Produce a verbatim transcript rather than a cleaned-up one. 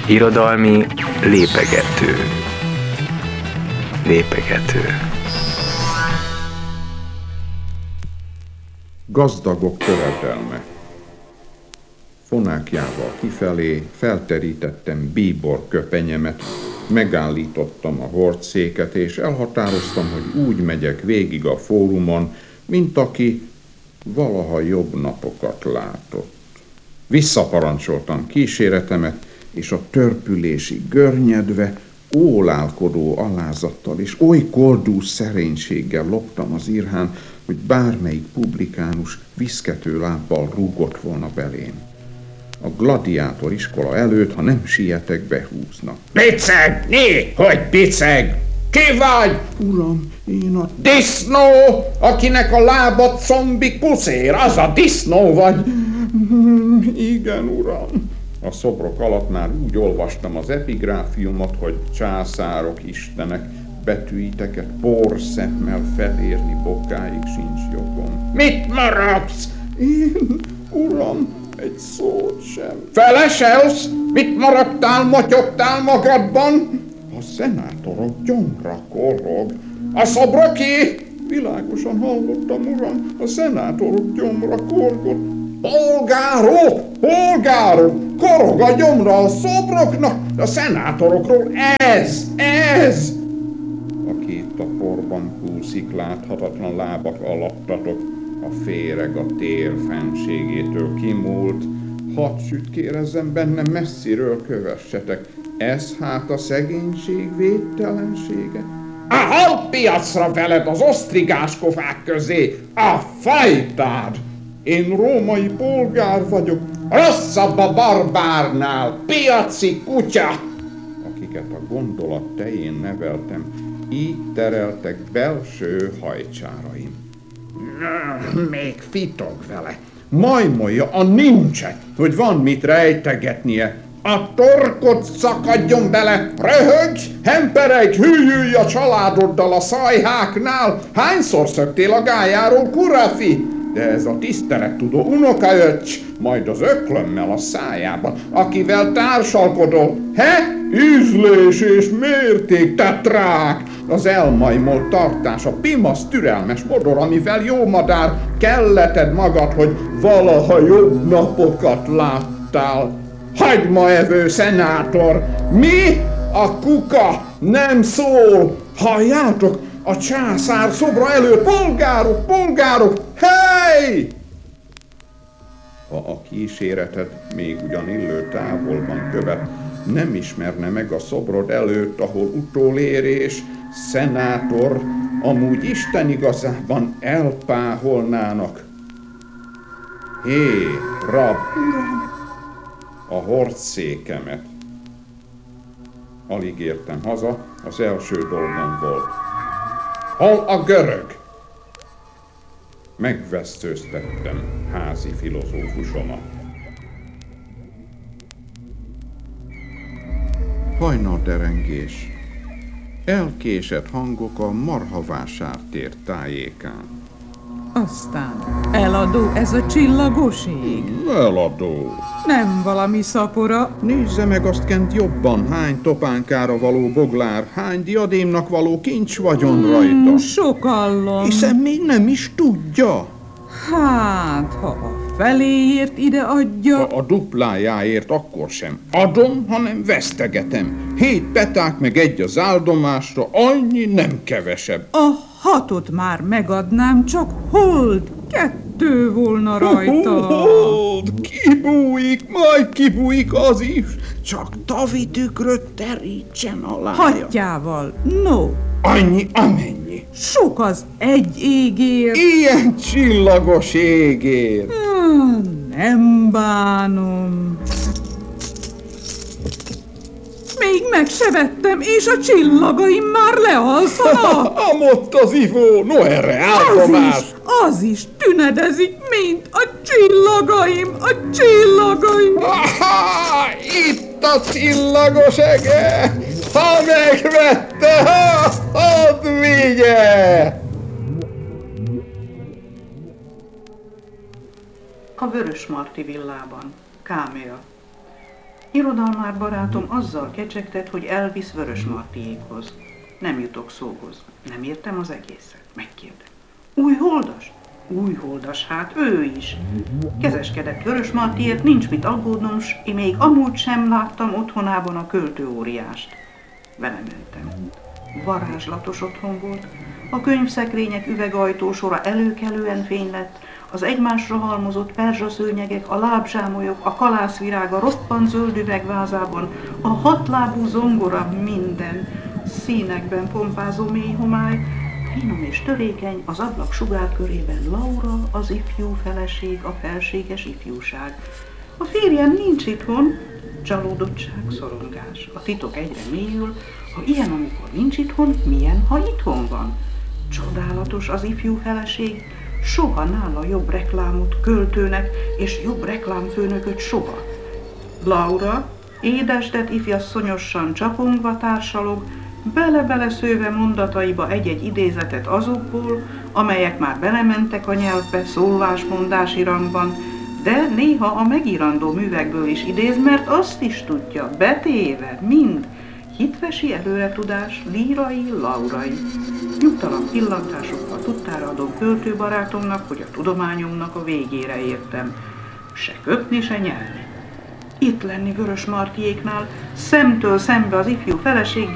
Irodalmi lépegető. Lépegető. Gazdagok követelme. Fonákjával kifelé felterítettem bíbor köpenyemet, megállítottam a hordszéket, és elhatároztam, hogy úgy megyek végig a fórumon, mint aki valaha jobb napokat látott. Visszaparancsoltam kíséretemet, és a törpülésig görnyedve, ólálkodó alázattal és oly koldús szerénységgel loptam az irhán, hogy bármelyik publikánus viszkető lábbal rúgott volna belém. A gladiátor iskola előtt, ha nem sietek, behúznak. Biceg! Né, hogy biceg! Ki vagy? Uram, én a... Disznó, akinek a lába combig puszér, az a disznó vagy? Igen, uram. A szobrok alatt már úgy olvastam az epigráfiumot, hogy császárok, istenek, betűiteket porszemmel felérni bokáig sincs jogom. Mit maragsz? Én, uram, egy szót sem. Feleselsz? Mit maragtál, motyogtál magadban? A szenátorok gyomra korog. A szobroké? Világosan hallottam, uram, a szenátorok gyomra korgott. Polgárok! Polgárok! Korog a gyomra a szobroknak, a szenátorokról ez! Ez! A két a porban kúszik, láthatatlan lábak alattatok, a féreg a tér fenségétől kimúlt. Hadd sütkérezzem bennem, messziről kövessetek. Ez hát a szegénység védtelensége? A halpiacra veled az osztrigás kofák közé, a fajtád! Én római polgár vagyok. Rosszabb a barbárnál, piaci kutya! Akiket a gondolat tején neveltem, így tereltek belső hajcsáraim. Még fitog vele. Majmolja a nincset, hogy van mit rejtegetnie. A torkot szakadjon bele, röhögj, hemperegj, hülyülj a családoddal a szajháknál. Hányszor szöktél a gályáról, kurafi? De ez a tisztelettudó unokaöccs, majd az öklömmel a szájában, akivel társalkodol. He? Ízlés és mérték, te trák! Az elmajmolt tartás, a pimasz türelmes modor, amivel jó madár, kelleted magad, hogy valaha jobb napokat láttál. Hagymaevő szenátor! Mi? A kuka nem szól! Halljátok? A császár szobra előtt polgárok, polgárok! Hey! Ha a kíséreted még ugyan illő távolban követ, nem ismerne meg a szobrod előtt, ahol utolérés, szenátor, amúgy Isten igazában elpáholnának. Hé, rab! A hordszékemet. Alig értem haza, az első dolgom volt. Hol a görög? Megvesztőztettem házi filozófusomat. Hajnalderengés. Elkésett hangok a marhavásártér tájékán. Aztán eladó ez a csillagos ég? Eladó. Nem valami szapora? Nézze meg azt kent jobban, hány topánkára való boglár, hány diadémnak való kincs vagyon Hmm, rajta. sokallom. Hiszen még nem is tudja. Hát, ha a feléért ide adja... Ha a duplájáért akkor sem adom, hanem vesztegetem. Hét peták meg egy az áldomásra, annyi nem kevesebb. A hatot már megadnám, csak hold, kettő volna rajta. Hold, kibújik, majd kibújik az is. Csak tavi tükröt terítsen alája. Hattyával, no. Annyi, amennyi. Sok az egy égért. Ilyen csillagos égért. Ah, nem bánom. Még meg se vettem, és a csillagaim már lealszanak. Amott az ivó, no erre Az áldomás. is, az is tünedezik, mint a csillagaim, a csillagaim. Aha, itt a csillagos ege! Ha megvette, ha, hadd vigye! A Vörösmarty villában. Káméra. Irodalmár barátom azzal kecsegtet, hogy elvisz Vörösmartyékhoz. Nem jutok szóhoz. Nem értem az egészet. Megkérdem. Új holdas? Új holdas, hát ő is. Kezeskedett Vörösmartyért, nincs mit aggódnom, s én még amúgy sem láttam otthonában a költőóriást. Vele mentem. Varázslatos otthon volt. A könyvszekrények üvegajtósora előkelően fény lett, az egymásra halmozott perzsaszőnyegek, a lábzsámolyok, a kalászvirág a roppant zöld üvegvázában, a hatlábú zongora, minden színekben pompázó mély homály, finom és törékeny, az ablak sugárkörében Laura, az ifjú feleség, a felséges ifjúság. A férjem nincs itthon, csalódottság, szorongás. A titok egyre mélyül, ha ilyen, amikor nincs itthon, milyen, ha itthon van? Csodálatos az ifjú feleség, soha nála jobb reklámot költőnek, és jobb reklámfőnököt soha. Laura, édesdet ifjasszonyosan csapongva társalog, bele-bele szőve mondataiba egy-egy idézetet azokból, amelyek már belementek a nyelvbe szólásmondási rangban, de néha a megírandó művekből is idéz, mert azt is tudja, betéve, mind, hitvesi előretudás, lírai, laurai. Nyugtalan pillantásokkal tudtára adom költőbarátomnak, hogy a tudományomnak a végére értem. Se köpni, se nyelni. Itt lenni Vörösmartyéknál, szemtől szembe az ifjú feleség